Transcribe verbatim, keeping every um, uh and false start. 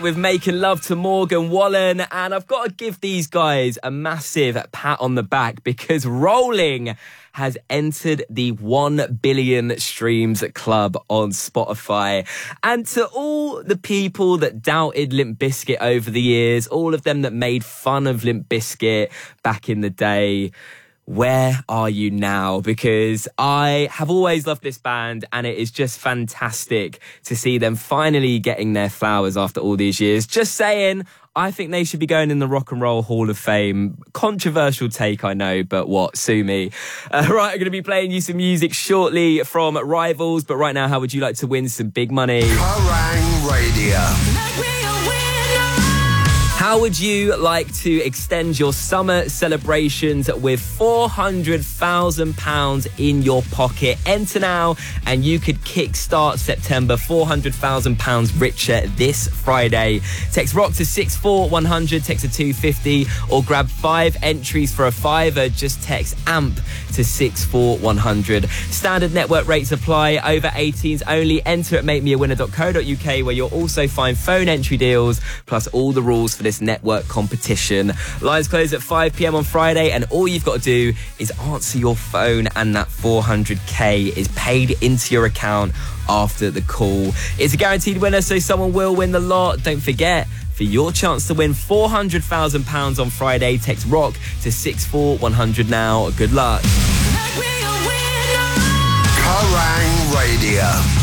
With Making Love to Morgan Wallen, and I've got to give these guys a massive pat on the back because Rolling has entered the one billion streams club on Spotify. And to all the people that doubted Limp Bizkit over the years, all of them that made fun of Limp Bizkit back in the day, where are you now? Because I have always loved this band and it is just fantastic to see them finally getting their flowers after all these years. Just saying, I think they should be going in the Rock and Roll Hall of Fame. Controversial take, I know, but what? Sue me. Uh, right, I'm going to be playing you some music shortly from Rivals, but right now, how would you like to win some big money? Kerrang Radio. How would you like to extend your summer celebrations with four hundred thousand pounds in your pocket? Enter now and you could kickstart September four hundred thousand pounds richer this Friday. Text ROCK to six four one hundred, text to two fifty, or grab five entries for a fiver. Just text AMP to six four one hundred. Standard network rates apply. Over eighteens only. Enter at make me a winner dot co dot uk where you'll also find phone entry deals plus all the rules for this network competition. Lines close at five p m on Friday, and all you've got to do is answer your phone and that four hundred k is paid into your account after the call. It's a guaranteed winner, so someone will win the lot. Don't forget, for your chance to win four hundred thousand pounds on Friday, text ROCK to six four one hundred now. Good luck. Kerrang Radio.